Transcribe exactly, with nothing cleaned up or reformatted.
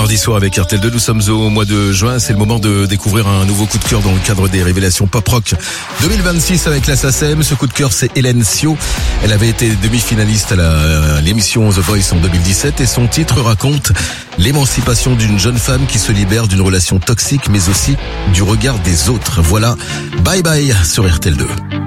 mardi soir avec R T L deux, nous sommes au mois de juin, c'est le moment de découvrir un nouveau coup de cœur dans le cadre des révélations pop-rock deux mille vingt-six avec la S A C E M. Ce coup de cœur, c'est Hélène Sio. Elle avait été demi-finaliste à, la, à l'émission The Voice en deux mille dix-sept et son titre raconte l'émancipation d'une jeune femme qui se libère d'une relation toxique mais aussi du regard des autres. Voilà, bye bye sur R T L deux.